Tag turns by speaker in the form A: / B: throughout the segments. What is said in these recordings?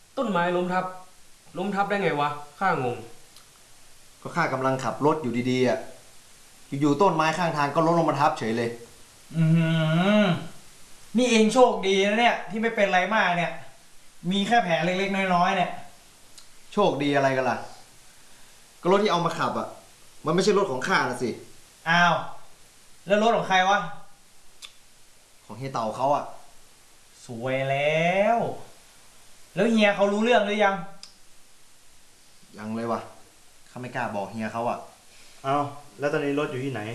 A: ต้นไม้ล้มทับได้ไงวะข้างง
B: ก็ข้ากำลังขับรถอยู่ดีๆอ่ะอยู่ๆต้นไม้ข้างทางก็ล้มลงมาทับเฉยเลย
C: อืมนี่เองโชคดีนะเนี่ยที่ไม่เป็นไรมากเนี่ยมีแค่แผลเล็กๆน้อยๆเนี่ย
B: โชคดีอะไรกันล่ะก็รถที่เอามาขับอ่ะมันไม่ใช่รถของข้านะสิ
C: อ้าวแล้วรถของใครวะ
B: ของเฮียเต่าเขาอ่ะ
C: สวยแล้วแล้วเฮียเขารู้เรื่องหรือยัง
B: ยังเลยวะข้าไม่กล้าบอกเฮียเขาอ่ะ
D: เอาแล้วตอนนี้รถอยู่ที่ไหน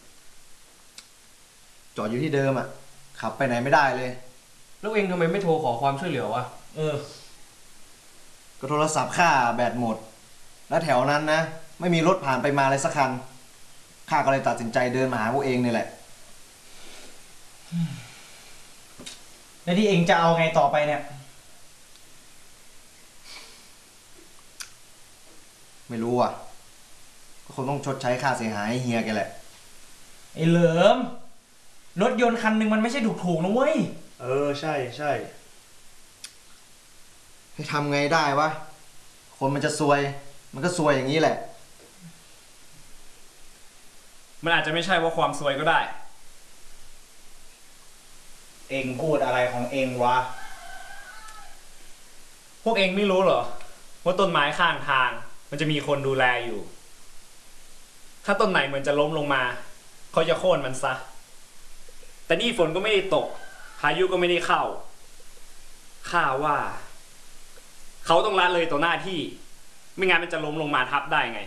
B: จอดอยู่ที่เดิมอ่ะขับไปไหนไม่ได้เลย
A: แล้วเองทำไมไม่โทรขอความช่วยเหลือวะ
B: ก็โทรศัพท์ข้าแบตหมดแล้วแถวนั้นนะไม่มีรถผ่านไปมาเลยสักคันข้าก็เลยตัดสินใจเดินมาหาพวกเองนี่แหละ
C: แล้วที่เองจะเอาไงต่อไปเนี่ย
B: ไม่รู้อ่ะก็คงต้องชดใช้ค่าเสียหายให้เฮียแกแหละ
C: ไอ้เหลิมรถยนต์คันหนึ่งมันไม่ใช่ถูกๆนะเว้ย
D: ใช่ใช่
B: ให้ทำไงได้วะคนมันจะซวยมันก็ซวยอย่างนี้แหละ
E: มันอาจจะไม่ใช่ว่าความซวยก็ได้
C: เองพูดอะไรของเองวะ
E: พวกเองไม่รู้เหรอว่าต้นไม้ข้างทางมันจะมีคนดูแลอยู่ถ้าต้นไหนเหมือนจะล้มลงมาเขาจะโค่นมันซะแต่นี่ฝนก็ไม่ได้ตกพายุก็ไม่ได้เข้าข้าว่าเขาต้องละเลยต่อหน้าที่ไม่งั้นมันจะล้มลงมาทับได้ไง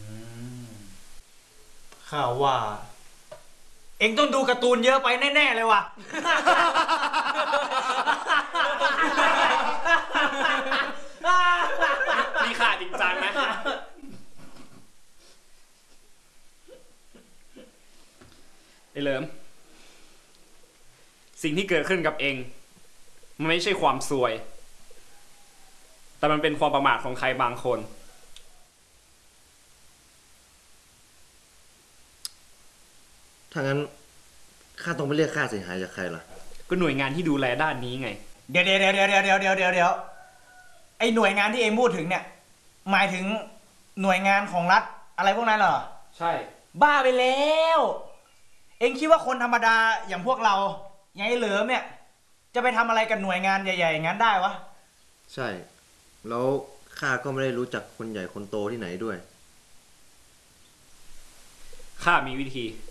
C: ข้าว่าเองต้องดูการ์ตูนเยอะไปแน่ๆเลยว่ะ
E: นี่ข้าจริงจังนะไอ้เหลิมสิ่งที่เกิดขึ้นกับเองมันไม่ใช่ความซวยแต่มันเป็นความประมาทของใครบางคน
B: ถ้างั้นข้าต้องไปเรียกค่าเสียหายจากใครล่ะ
E: ก็หน่วยงานที่ดูแลด้านนี้ไง
C: เดี๋ยวไอหน่วยงานที่เองพูดถึงเนี่ยหมายถึงหน่วยงานของรัฐอะไรพวกนั้นเหรอ
E: ใช่
C: บ้าไปแล้วเองคิดว่าคนธรรมดาอย่างพวกเราอย่างไอ้เหลิมเนี่ยจะไปทำอะไรกับหน่วยงานใหญ่ๆอย่างนั้นได้วะ
B: ใช่แล้วข้าก็ไม่ได้รู้จักคนใหญ่คนโตที่ไหนด้วย
E: ข้ามีวิธี